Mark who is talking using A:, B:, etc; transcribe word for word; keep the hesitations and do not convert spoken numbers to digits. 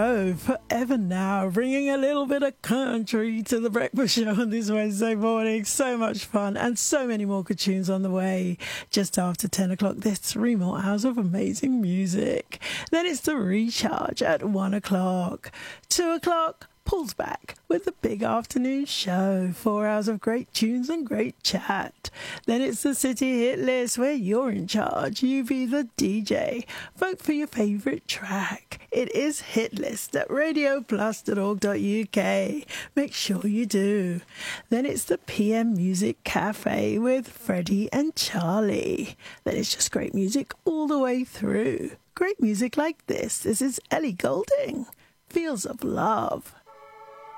A: show forever now, bringing a little bit of country to the breakfast show on this Wednesday morning. So much fun and so many more good tunes on the way. Just after ten o'clock, there's three more hours of amazing music. Then it's the recharge at one o'clock. two o'clock, pulls back with the big afternoon show. Four hours of great tunes and great chat. Then it's the City Hit List where you're in charge. You be the D J. Vote for your favourite track. It is Hit List at radio plus dot org dot U K. Make sure you do. Then it's the P M Music Cafe with Freddie and Charlie. Then it's just great music all the way through. Great music like this. This is Ellie Goulding. Fields of Love.